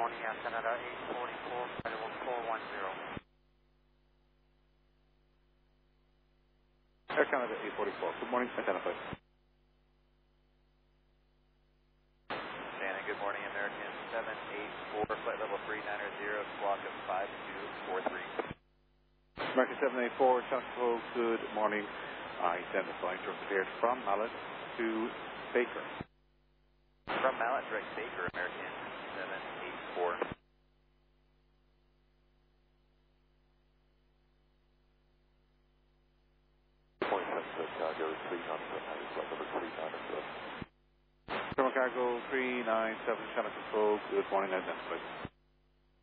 morning, Canada 844, flight level 410. Air Canada 844, good morning, identify. Shannon, good morning, American 784, flight level 390, squawk of 5243. American 784, Chantal, good morning. Identifying to cleared from Mallet to Baker. From Mallet, direct Baker, American 784. Cargo 397, flight number 397. Cargo 397, Channel Control, good morning, identify.